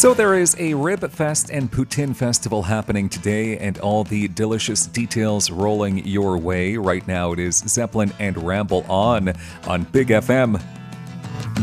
So there is a Rib Fest and Poutine Festival happening today, and all the delicious details rolling your way. Right now it is Zeppelin and Ramble on Big FM.